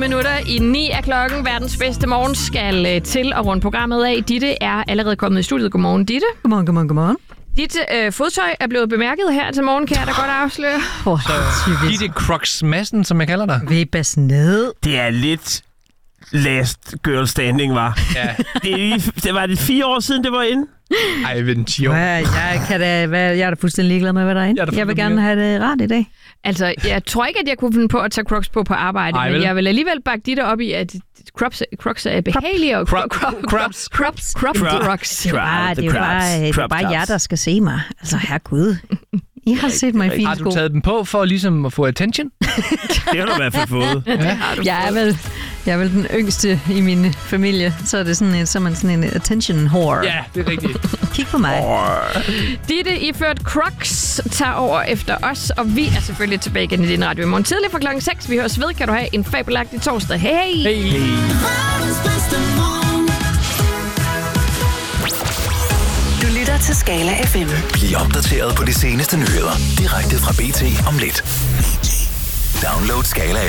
Minutter i 9 af klokken. Verdens bedste morgen skal til at runde programmet af. Ditte er allerede kommet i studiet. Godmorgen, Ditte. Godmorgen. Dit fodtøj er blevet bemærket her til morgen, kan jeg da godt afsløre. Ditte Crocs Madsen, som jeg kalder dig. Vibas ned. Det er lidt last girl standing, var. Ja. Det var det 4 år siden, det var inde. Ej, ved den 10 år. Jeg er da fuldstændig ligeglad med, hvad der er inde. Jeg vil gerne have det rart i dag. Altså, jeg tror ikke, at jeg kunne finde på at tage Crocs på arbejde, men jeg vil alligevel bakke Ditte op i, at Crocs er behagelige og Crocs. Det er bare jer, der skal se mig. Altså, herregud. I har set mig i fine sko. Har du taget dem på for ligesom at få attention? Det har du i hvert fald fået. Jeg er vel den yngste i min familie, så er det sådan en attention whore. Ja, det er rigtigt. Kig på mig. Ditte iført Crocs tager over efter os, og vi er selvfølgelig tilbage igen i din radio i morgen tidlig fra klokken 6. Vi høres ved. Kan du have en fabelagtig torsdag. Hey! Du lytter til Skala FM. Bliv opdateret på de seneste nyheder direkte fra BT om lidt. Download Skala